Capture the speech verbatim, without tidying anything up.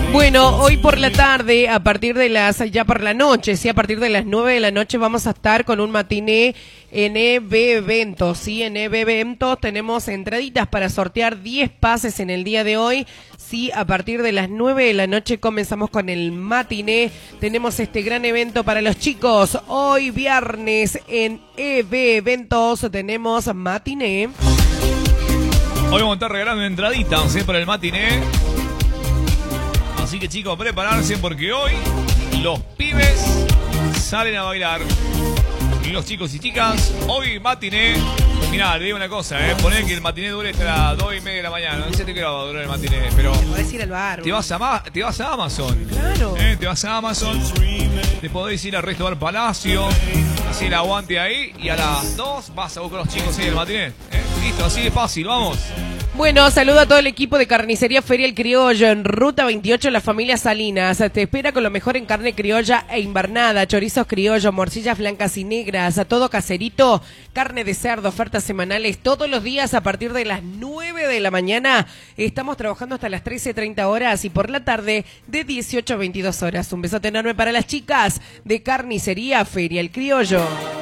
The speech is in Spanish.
Bueno, hoy por la tarde, a partir de las, ya por la noche, sí, a partir de las nueve de la noche vamos a estar con un matiné en E B Eventos, sí, en E B Eventos tenemos entraditas para sortear diez pases en el día de hoy, sí, a partir de las nueve de la noche comenzamos con el matiné, tenemos este gran evento para los chicos, hoy viernes en E B Eventos tenemos matiné. Hoy vamos a estar regalando entraditas, ¿sí? Para el matiné. Así que chicos, prepararse porque hoy los pibes salen a bailar. Y los chicos y chicas, hoy matiné. Mirá, le digo una cosa, eh. Poner que el matiné dure hasta las dos y media de la mañana. No sé qué va a durar el matiné, pero. Te podés ir al bar. Te vas a, te vas a Amazon. Claro. Eh, te vas a Amazon. Te podés ir al Restaurant Palacio. Así el aguante ahí. Y a las dos vas a buscar a los chicos ahí del matiné. Eh. Listo, así de fácil, vamos. Bueno, saludo a todo el equipo de Carnicería Feria El Criollo en Ruta veintiocho, la familia Salinas. Te espera con lo mejor en carne criolla e invernada, chorizos criollos, morcillas blancas y negras, a todo caserito, carne de cerdo, ofertas semanales todos los días a partir de las nueve de la mañana. Estamos trabajando hasta las trece treinta horas y por la tarde de dieciocho a veintidós horas. Un besote enorme para las chicas de Carnicería Feria El Criollo.